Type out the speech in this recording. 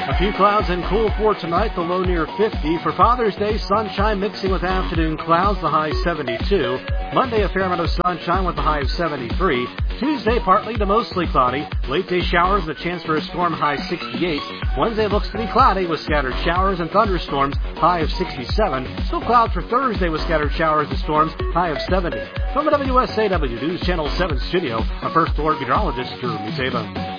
A few clouds and cool for tonight, the low near 50. For Father's Day, sunshine mixing with afternoon clouds, the high 72. Monday, a fair amount of sunshine with the high of 73. Tuesday, partly to mostly cloudy. Late day showers, the chance for a storm, high 68. Wednesday looks to be cloudy with scattered showers and thunderstorms, high of 67. Still clouds for Thursday with scattered showers and storms, high of 70. From the WSAW News Channel 7 studio, our first alert meteorologist, Drew Mutaba.